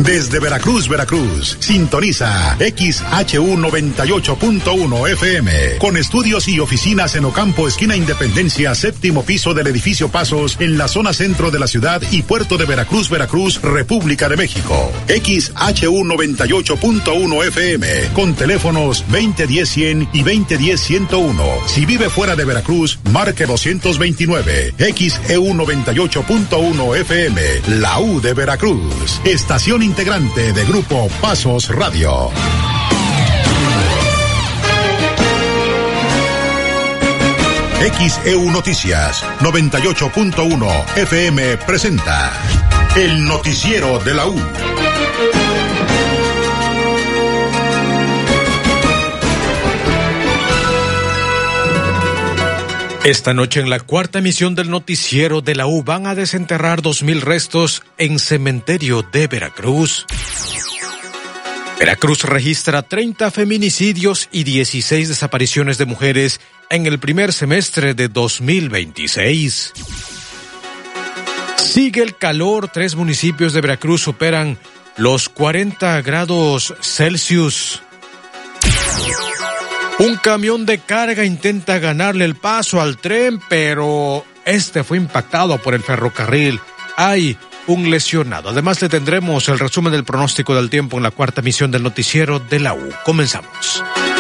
Desde Veracruz, Veracruz, sintoniza XHU 98.1 FM, con estudios y oficinas en Ocampo, esquina Independencia, séptimo piso del edificio Pasos, en la zona centro de la ciudad y puerto de Veracruz, Veracruz, República de México. XHU 98.1 FM, con teléfonos 2010-100 y 2010-101. Si vive fuera de Veracruz, marque 229. XEU 98.1 FM, la U de Veracruz. Estación integrante de Grupo Pasos Radio. XEU Noticias 98.1 FM presenta el noticiero de la U. Esta noche en la cuarta emisión del noticiero de la U van a desenterrar 2,000 restos en cementerio de Veracruz. Veracruz registra 30 feminicidios y 16 desapariciones de mujeres en el primer semestre de 2026. Sigue el calor, 3 municipios de Veracruz superan los 40 grados Celsius. Un camión de carga intenta ganarle el paso al tren, pero este fue impactado por el ferrocarril. Hay un lesionado. Además, le tendremos el resumen del pronóstico del tiempo en la cuarta emisión del noticiero de la U. Comenzamos.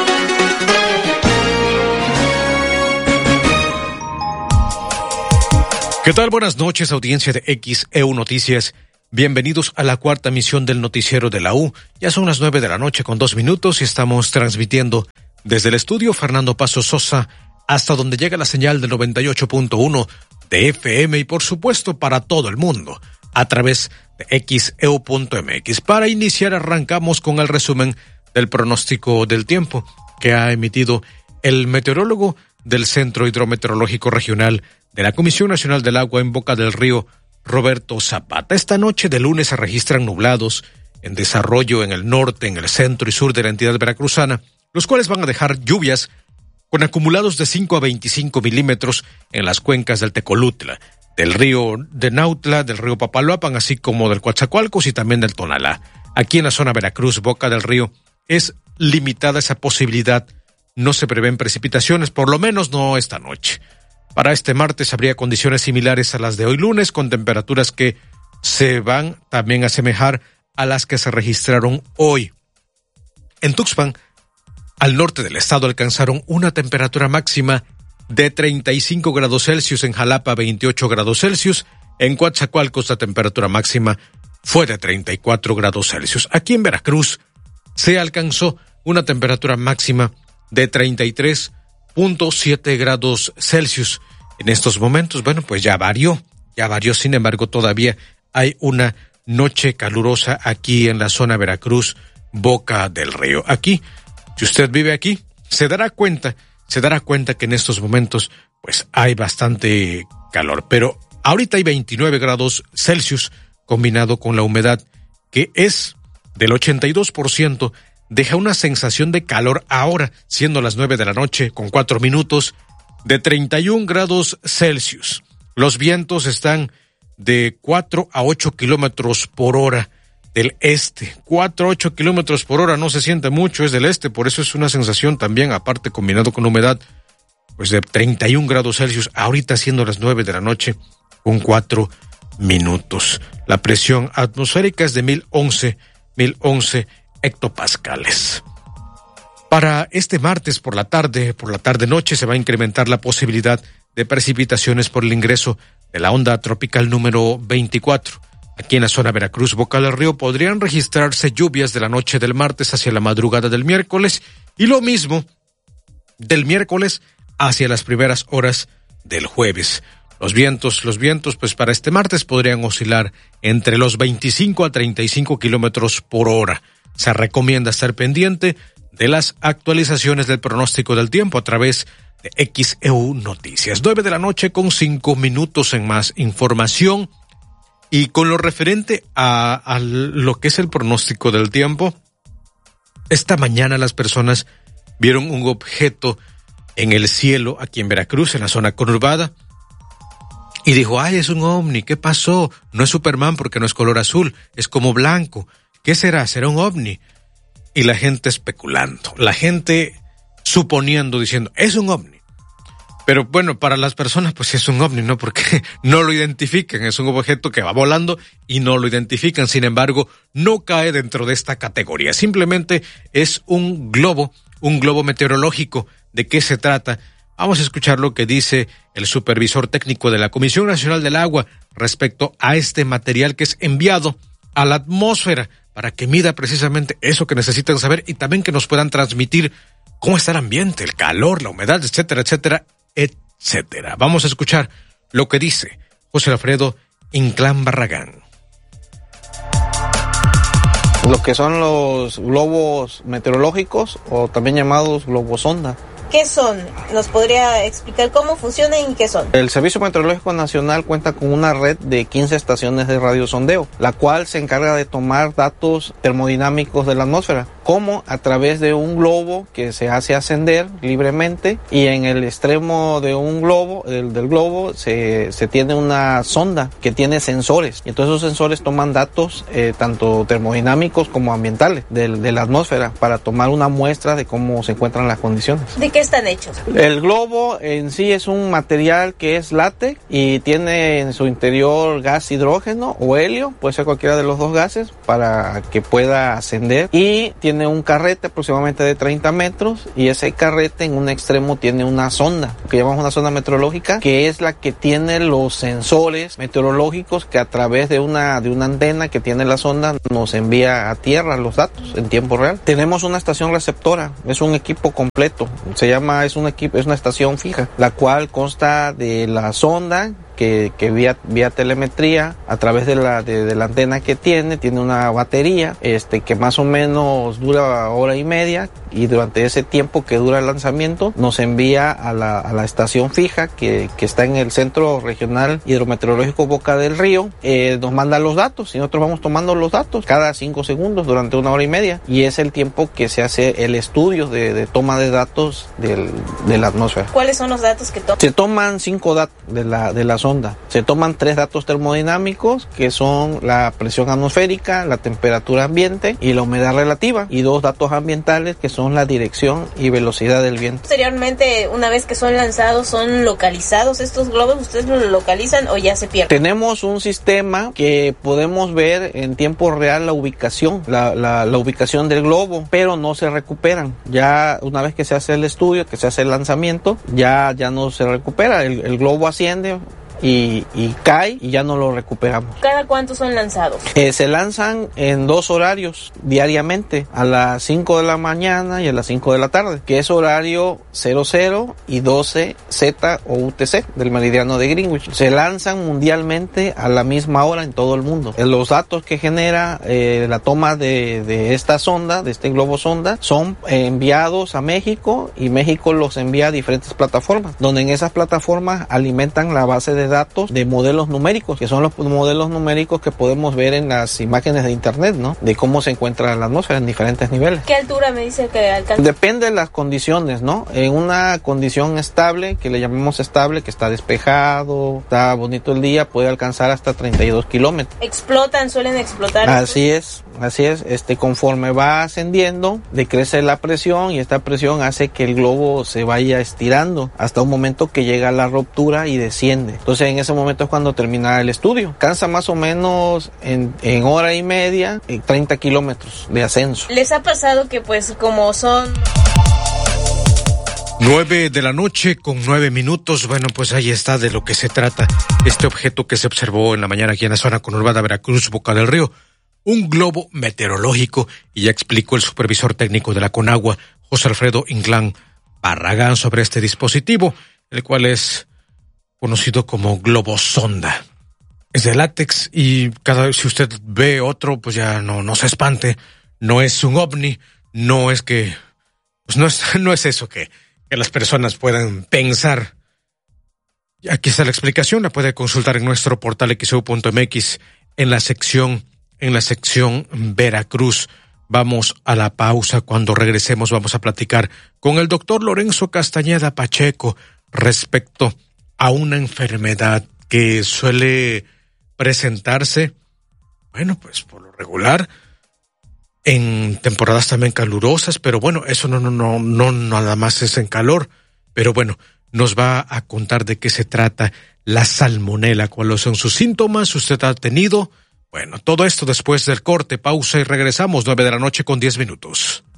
¿Qué tal? Buenas noches, audiencia de XEU Noticias. Bienvenidos a la cuarta emisión del noticiero de la U. Ya son las 9:00 con 2 minutos y estamos transmitiendo desde el estudio Fernando Paso Sosa hasta donde llega la señal del 98.1 de FM y por supuesto para todo el mundo a través de XEU.mx. Para iniciar arrancamos con el resumen del pronóstico del tiempo que ha emitido el meteorólogo del Centro Hidrometeorológico Regional de la Comisión Nacional del Agua en Boca del Río, Roberto Zapata. Esta noche de lunes se registran nublados en desarrollo en el norte, en el centro y sur de la entidad veracruzana, los cuales van a dejar lluvias con acumulados de 5 a 25 milímetros en las cuencas del Tecolutla, del río de Nautla, del río Papaloapan, así como del Coatzacoalcos y también del Tonalá. Aquí en la zona Veracruz, Boca del Río, es limitada esa posibilidad. No se prevén precipitaciones, por lo menos no esta noche. Para este martes habría condiciones similares a las de hoy lunes, con temperaturas que se van también a asemejar a las que se registraron hoy. En Tuxpan, al norte del estado, alcanzaron una temperatura máxima de 35 grados Celsius, en Jalapa 28 grados Celsius, en Coatzacoalcos la temperatura máxima fue de 34 grados Celsius. Aquí en Veracruz se alcanzó una temperatura máxima de 33.7 grados Celsius. En estos momentos, bueno, pues ya varió, sin embargo todavía hay una noche calurosa aquí en la zona Veracruz, Boca del Río. Aquí, si usted vive aquí, se dará cuenta que en estos momentos pues hay bastante calor, pero ahorita hay 29 grados Celsius combinado con la humedad que es del 82%, deja una sensación de calor ahora, siendo las 9:00 con 4 minutos, de 31 grados Celsius. Los vientos están de 4 a 8 kilómetros por hora del este. 4 a 8 kilómetros por hora no se siente mucho, es del este, por eso es una sensación también, aparte combinado con humedad, pues de 31 grados Celsius, ahorita siendo las 9:00 con 4 minutos. La presión atmosférica es de 1011 hectopascales. Para este martes por la tarde noche se va a incrementar la posibilidad de precipitaciones por el ingreso de la onda tropical número 24. Aquí en la zona Veracruz, Boca del Río, podrían registrarse lluvias de la noche del martes hacia la madrugada del miércoles y lo mismo del miércoles hacia las primeras horas del jueves. Los vientos, pues para este martes podrían oscilar entre los 25 a 35 kilómetros por hora. Se recomienda estar pendiente de las actualizaciones del pronóstico del tiempo a través de XEU Noticias. 9:00 con 5 minutos en más información. Y con lo referente a lo que es el pronóstico del tiempo, esta mañana las personas vieron un objeto en el cielo aquí en Veracruz, en la zona conurbada, y dijo, ay, es un ovni, ¿qué pasó? No es Superman porque no es color azul, es como blanco. ¿qué será? ¿Será un ovni? Y la gente especulando, la gente suponiendo, diciendo, es un ovni. Pero bueno, para las personas pues es un ovni, ¿no? Porque no lo identifican, es un objeto que va volando y no lo identifican. Sin embargo, no cae dentro de esta categoría. Simplemente es un globo meteorológico. ¿De qué se trata? Vamos a escuchar lo que dice el supervisor técnico de la Comisión Nacional del Agua respecto a este material que es enviado a la atmósfera para que mida precisamente eso que necesitan saber y también que nos puedan transmitir cómo está el ambiente, el calor, la humedad, etcétera, etcétera, etcétera. Vamos a escuchar lo que dice José Alfredo Inclán Barragán. Lo que son los globos meteorológicos o también llamados globosonda. ¿Qué son? ¿Nos podría explicar cómo funcionan y qué son? El Servicio Meteorológico Nacional cuenta con una red de 15 estaciones de radiosondeo, la cual se encarga de tomar datos termodinámicos de la atmósfera, como a través de un globo que se hace ascender libremente, y en el extremo de un globo, del globo, se tiene una sonda que tiene sensores, y entonces esos sensores toman datos tanto termodinámicos como ambientales de la atmósfera para tomar una muestra de cómo se encuentran las condiciones. ¿De qué están hechos? El globo en sí es un material que es látex y tiene en su interior gas hidrógeno o helio, puede ser cualquiera de los dos gases, para que pueda ascender, y tiene un carrete aproximadamente de 30 metros, y ese carrete en un extremo tiene una sonda, que llamamos una sonda meteorológica, que es la que tiene los sensores meteorológicos que a través de una antena que tiene la sonda nos envía a tierra los datos en tiempo real. Tenemos una estación receptora, es un equipo completo, es una estación fija, la cual consta de la sonda que vía telemetría a través de la antena que tiene una batería que más o menos dura hora y media, y durante ese tiempo que dura el lanzamiento nos envía a la estación fija que está en el Centro Regional Hidrometeorológico Boca del Río. Nos manda los datos y nosotros vamos tomando los datos cada 5 segundos durante una hora y media, y es el tiempo que se hace el estudio de toma de datos de la atmósfera. ¿Cuáles son los datos que toman? Se toman 5 datos de la sonda. Se toman 3 datos termodinámicos, que son la presión atmosférica, la temperatura ambiente y la humedad relativa, y 2 datos ambientales, que son la dirección y velocidad del viento. Posteriormente, una vez que son lanzados, ¿son localizados estos globos? ¿Ustedes los localizan o ya se pierden? Tenemos un sistema que podemos ver en tiempo real la ubicación, la ubicación del globo, pero no se recuperan. Ya una vez que se hace el estudio, que se hace el lanzamiento, ya no se recupera. El globo asciende y cae y ya no lo recuperamos. ¿Cada cuánto son lanzados? Se lanzan en 2 horarios diariamente, a las 5 de la mañana y a las 5 de la tarde, que es horario 00 y 12 Z o UTC del meridiano de Greenwich. Se lanzan mundialmente a la misma hora en todo el mundo. Los datos que genera la toma de esta sonda, de este globo sonda, son enviados a México, y México los envía a diferentes plataformas, donde en esas plataformas alimentan la base de datos de modelos numéricos, que son los modelos numéricos que podemos ver en las imágenes de internet, ¿no? De cómo se encuentra la atmósfera en diferentes niveles. ¿Qué altura me dice que alcanza? Depende de las condiciones, ¿no? En una condición estable, que le llamamos estable, que está despejado, está bonito el día, puede alcanzar hasta 32 kilómetros. Suelen explotar. Así es. Conforme va ascendiendo, decrece la presión, y esta presión hace que el globo se vaya estirando hasta un momento que llega a la ruptura y desciende. Entonces en ese momento es cuando termina el estudio. Cansa más o menos en hora y media 30 kilómetros de ascenso. ¿Les ha pasado que pues como son 9 de la noche con 9 minutos? Bueno, pues ahí está de lo que se trata este objeto que se observó en la mañana aquí en la zona conurbada Veracruz, Boca del Río. Un globo meteorológico, y ya explicó el supervisor técnico de la Conagua, José Alfredo Inclán Barragán, sobre este dispositivo, el cual es conocido como globosonda. Es de látex, y cada vez si usted ve otro, pues ya no se espante. No es un ovni, no es que, pues no es eso que las personas puedan pensar. Aquí está la explicación, la puede consultar en nuestro portal xeu.mx en la sección Veracruz. Vamos a la pausa. Cuando regresemos vamos a platicar con el doctor Lorenzo Castañeda Pacheco respecto a una enfermedad que suele presentarse, bueno, pues por lo regular, en temporadas también calurosas, pero bueno, eso no nada más es en calor, pero bueno, nos va a contar de qué se trata la salmonela, cuáles son sus síntomas, usted ha tenido. Bueno, todo esto después del corte, pausa y regresamos, 9:10 p.m.